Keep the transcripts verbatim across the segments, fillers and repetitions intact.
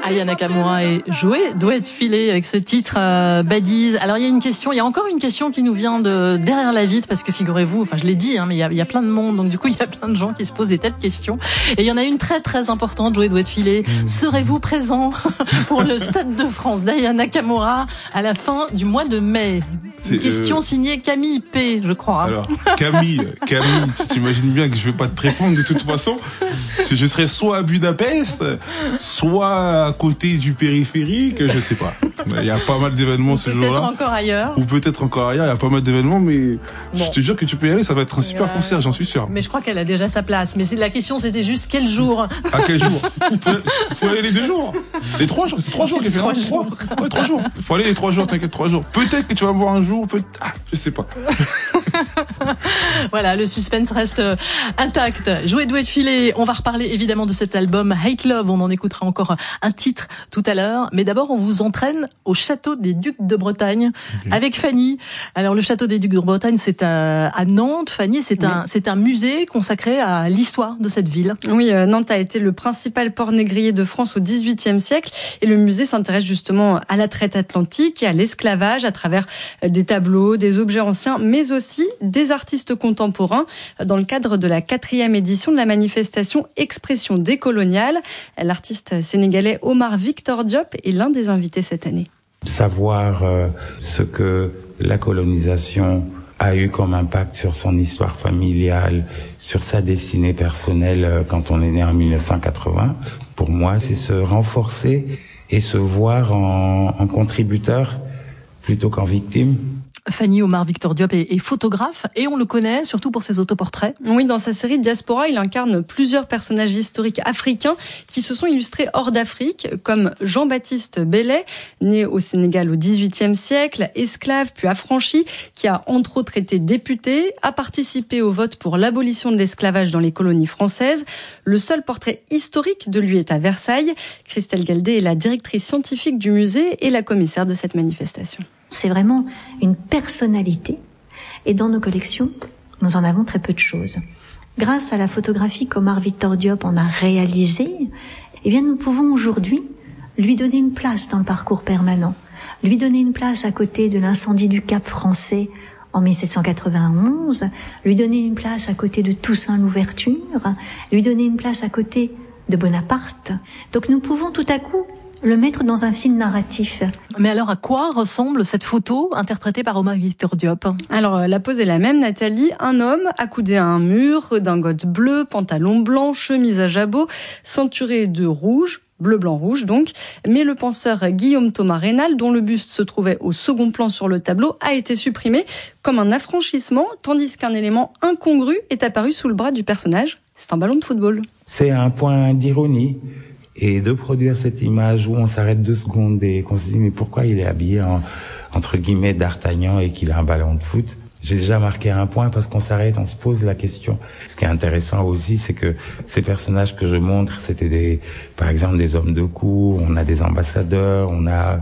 Aya Nakamura et Joey doit être filé avec ce titre euh, Baddies. Alors il y a une question, il y a encore une question qui nous vient de derrière la vitre parce que figurez-vous, enfin je l'ai dit, hein, mais il y a, il y a plein de monde, donc du coup il y a plein de gens qui se posent des tas de questions. Et il y en a une très très importante, Joey doit être filé. Mmh. Serez-vous présent pour le Stade de France d'Aya Nakamura à la fin du mois de mai? Une question euh... signée Camille P, je crois. Alors Camille, Camille, tu t'imagines bien que je vais pas te répondre de toute façon. Je serai soit à Budapest, soit à côté du périphérique, je sais pas. Il y a pas mal d'événements ce jour-là. Peut-être encore ailleurs. Ou peut-être encore ailleurs, il y a pas mal d'événements, mais bon. Je te jure que tu peux y aller, ça va être un super euh... concert, j'en suis sûr. Mais je crois qu'elle a déjà sa place. Mais c'est la question, c'était juste quel jour. À quel jour? faut, faut aller les deux jours. Les trois jours, c'est trois jours qu'elle fait. Trois jours. Ouais, trois jours. Faut aller les trois jours, t'inquiète, trois jours. Peut-être que tu vas me voir un jour, peut-être, ah, je sais pas. Voilà, le suspense reste intact. Joey doit être filé. On va reparler évidemment de cet album Hate Love. On en écoutera encore un titre tout à l'heure. Mais d'abord, on vous entraîne au château des Ducs de Bretagne okay. avec Fanny. Alors, le château des Ducs de Bretagne, c'est à, à Nantes. Fanny, c'est oui. un, c'est un musée consacré à l'histoire de cette ville. Oui, euh, Nantes a été le principal port négrier de France au dix-huitième siècle. Et le musée s'intéresse justement à la traite atlantique et à l'esclavage à travers des tableaux, des objets anciens, mais aussi des artistes contemporains dans le cadre de la quatrième édition de la manifestation Expression décoloniale. L'artiste sénégalais Omar Victor Diop est l'un des invités cette année. Savoir euh, ce que la colonisation a eu comme impact sur son histoire familiale, sur sa destinée personnelle euh, quand on est né en dix-neuf cent quatre-vingts, pour moi, c'est se renforcer et se voir en, en contributeur plutôt qu'en victime. Fanny, Omar Victor Diop est, est photographe et on le connaît surtout pour ses autoportraits. Oui, dans sa série Diaspora, il incarne plusieurs personnages historiques africains qui se sont illustrés hors d'Afrique, comme Jean-Baptiste Bellay, né au Sénégal au dix-huitième siècle, esclave puis affranchi, qui a entre autres été député, a participé au vote pour l'abolition de l'esclavage dans les colonies françaises. Le seul portrait historique de lui est à Versailles. Christelle Galdé est la directrice scientifique du musée et la commissaire de cette manifestation. C'est vraiment une personnalité. Et dans nos collections, nous en avons très peu de choses. Grâce à la photographie qu'Omar Victor Diop en a réalisée, eh bien, nous pouvons aujourd'hui lui donner une place dans le parcours permanent, lui donner une place à côté de l'incendie du Cap français en dix-sept cent quatre-vingt-onze, lui donner une place à côté de Toussaint l'Ouverture, lui donner une place à côté de Bonaparte. Donc nous pouvons tout à coup le mettre dans un film narratif. Mais alors, à quoi ressemble cette photo interprétée par Omar Victor Diop? Alors, la pose est la même, Nathalie. Un homme accoudé à un mur, redingote bleue, pantalon blanc, chemise à jabot, ceinturé de rouge, bleu, blanc, rouge donc. Mais le penseur Guillaume Thomas Raynal, dont le buste se trouvait au second plan sur le tableau, a été supprimé comme un affranchissement, tandis qu'un élément incongru est apparu sous le bras du personnage. C'est un ballon de football. C'est un point d'ironie. Et de produire cette image où on s'arrête deux secondes et qu'on se dit mais pourquoi il est habillé en, entre guillemets d'Artagnan et qu'il a un ballon de foot. J'ai déjà marqué un point parce qu'on s'arrête, on se pose la question. Ce qui est intéressant aussi, c'est que ces personnages que je montre, c'était des, par exemple, des hommes de cour, on a des ambassadeurs, on a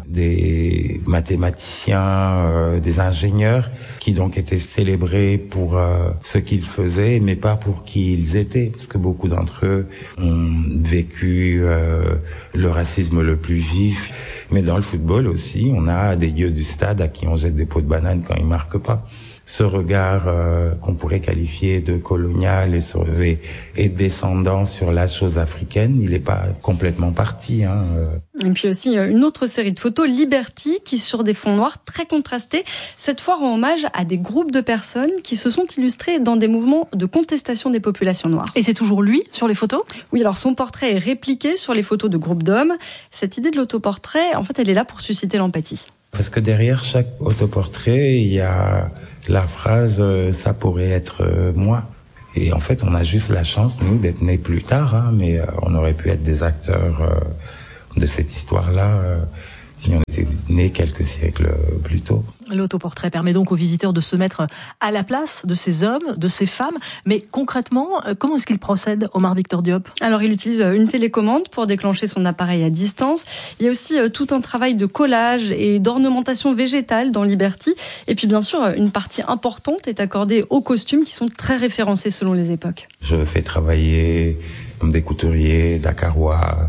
des mathématiciens, euh, des ingénieurs qui donc étaient célébrés pour euh, ce qu'ils faisaient, mais pas pour qui ils étaient, parce que beaucoup d'entre eux ont vécu euh, le racisme le plus vif. Mais dans le football aussi, on a des dieux du stade à qui on jette des pots de banane quand ils marquent pas. Ce regard euh, qu'on pourrait qualifier de colonial et, sur, et, et descendant sur la chose africaine, il n'est pas complètement parti. Hein. Et puis aussi une autre série de photos, Liberty, qui sur des fonds noirs très contrastés, cette fois rend hommage à des groupes de personnes qui se sont illustrés dans des mouvements de contestation des populations noires. Et c'est toujours lui sur les photos? Oui, alors son portrait est répliqué sur les photos de groupes d'hommes. Cette idée de l'autoportrait, en fait, elle est là pour susciter l'empathie. Parce que derrière chaque autoportrait, il y a la phrase euh, « ça pourrait être euh, moi ». Et en fait, on a juste la chance, nous, d'être nés plus tard, hein, mais euh, on aurait pu être des acteurs euh, de cette histoire-là euh, si on était nés quelques siècles plus tôt. L'autoportrait permet donc aux visiteurs de se mettre à la place de ces hommes, de ces femmes. Mais concrètement, comment est-ce qu'il procède, Omar Victor Diop? Alors, il utilise une télécommande pour déclencher son appareil à distance. Il y a aussi tout un travail de collage et d'ornementation végétale dans Liberty. Et puis, bien sûr, une partie importante est accordée aux costumes qui sont très référencés selon les époques. Je fais travailler des couturiers dakarois,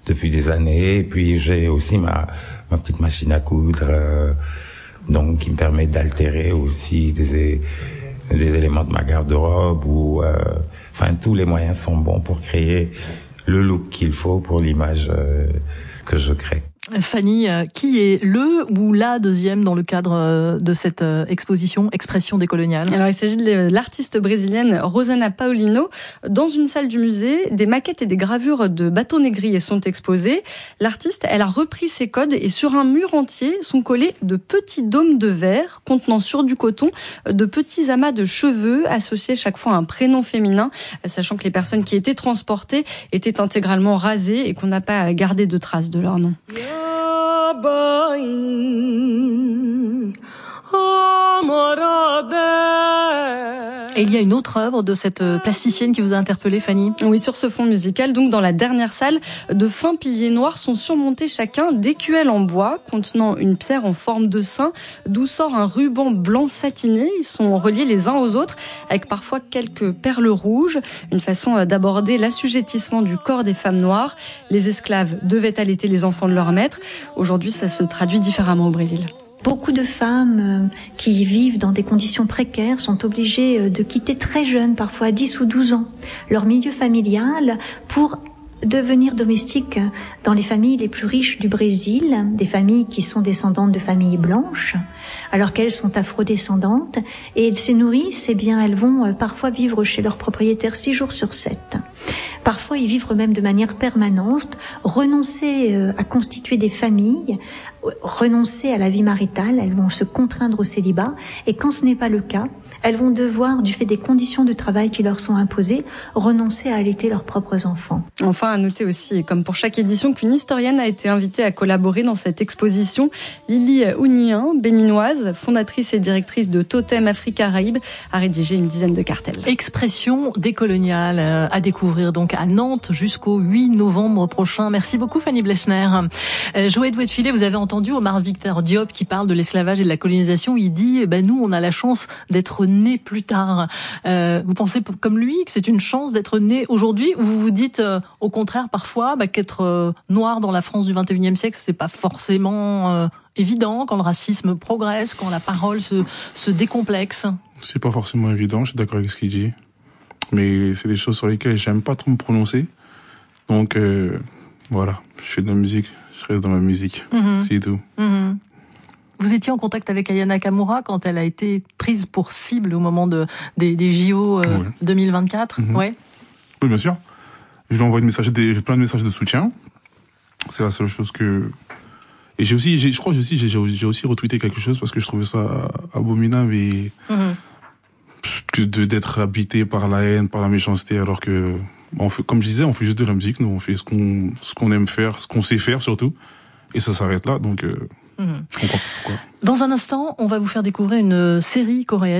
depuis des années. Et puis j'ai aussi ma ma petite machine à coudre, euh, donc qui me permet d'altérer aussi des des éléments de ma garde-robe ou euh, enfin tous les moyens sont bons pour créer le look qu'il faut pour l'image euh, que je crée. Fanny, qui est le ou la deuxième dans le cadre de cette exposition Expression décoloniale? Alors, il s'agit de l'artiste brésilienne Rosana Paulino. Dans une salle du musée, des maquettes et des gravures de bateaux négriers sont exposées. L'artiste, elle a repris ses codes et sur un mur entier sont collés de petits dômes de verre contenant sur du coton de petits amas de cheveux associés chaque fois à un prénom féminin, sachant que les personnes qui étaient transportées étaient intégralement rasées et qu'on n'a pas gardé de traces de leur nom. Et il y a une autre œuvre de cette plasticienne qui vous a interpellé, Fanny? Oui, sur ce fond musical. Donc, dans la dernière salle, de fins piliers noirs sont surmontés chacun d'écuelles en bois contenant une pierre en forme de sein, d'où sort un ruban blanc satiné. Ils sont reliés les uns aux autres avec parfois quelques perles rouges. Une façon d'aborder l'assujettissement du corps des femmes noires. Les esclaves devaient allaiter les enfants de leur maître. Aujourd'hui, ça se traduit différemment au Brésil. Beaucoup de femmes qui vivent dans des conditions précaires sont obligées de quitter très jeunes, parfois à dix ou douze ans, leur milieu familial pour devenir domestiques dans les familles les plus riches du Brésil, des familles qui sont descendantes de familles blanches, alors qu'elles sont afrodescendantes, et elles se nourrissent, eh bien, elles vont parfois vivre chez leur propriétaire six jours sur sept. Parfois y vivre même de manière permanente, renoncer à constituer des familles, renoncer à la vie maritale, elles vont se contraindre au célibat, et quand ce n'est pas le cas, elles vont devoir, du fait des conditions de travail qui leur sont imposées, renoncer à allaiter leurs propres enfants. Enfin, à noter aussi, comme pour chaque édition, qu'une historienne a été invitée à collaborer dans cette exposition. Lily Ounien, béninoise, fondatrice et directrice de Totem Afrique Caraïbe, a rédigé une dizaine de cartels. Expression décoloniale à découvrir donc à Nantes jusqu'au huit novembre prochain. Merci beaucoup, Fanny Blechner. Joël Douet-Filet, vous avez entendu Omar Victor Diop qui parle de l'esclavage et de la colonisation. Il dit, eh ben, nous, on a la chance d'être né plus tard. Euh, vous pensez comme lui que c'est une chance d'être né aujourd'hui, ou vous vous dites euh, au contraire parfois bah, qu'être euh, noir dans la France du vingt et unième siècle, c'est pas forcément euh, évident quand le racisme progresse, quand la parole se, se décomplexe? C'est pas forcément évident, je suis d'accord avec ce qu'il dit, mais c'est des choses sur lesquelles j'aime pas trop me prononcer. Donc euh, voilà, je fais de la musique, je reste dans ma musique, mmh. c'est tout. Mmh. Vous étiez en contact avec Aya Nakamura quand elle a été prise pour cible au moment de, des, des J O euh, ouais. deux mille vingt-quatre. Mm-hmm. Ouais. Oui, bien sûr. Je lui envoie une message des, plein de messages de soutien. C'est la seule chose que... Et j'ai aussi, j'ai, je crois que j'ai, j'ai, j'ai aussi retweeté quelque chose parce que je trouvais ça abominable et mm-hmm. de, d'être habité par la haine, par la méchanceté, alors que, on fait, comme je disais, on fait juste de la musique. Nous, on fait ce qu'on, ce qu'on aime faire, ce qu'on sait faire surtout. Et ça s'arrête là, donc... Euh, Mmh. Je comprends pourquoi. Dans un instant, on va vous faire découvrir une série coréenne.